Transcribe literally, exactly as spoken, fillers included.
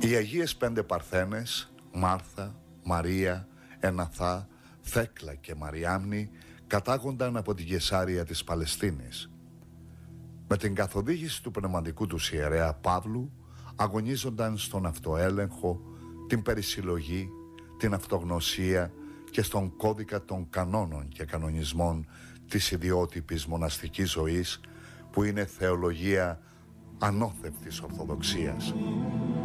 Οι Αγίες Πέντε Παρθένες, Μάρθα, Μαρία, Εναθά, Θέκλα και Μαριάμνη, κατάγονταν από την Καισάρια της Παλαιστίνης. Με την καθοδήγηση του πνευματικού του ιερέα Παύλου, αγωνίζονταν στον αυτοέλεγχο, την περισυλλογή, την αυτογνωσία και στον κώδικα των κανόνων και κανονισμών της ιδιότυπης μοναστικής ζωής, που είναι θεολογία ανώθευτης Ορθοδοξίας.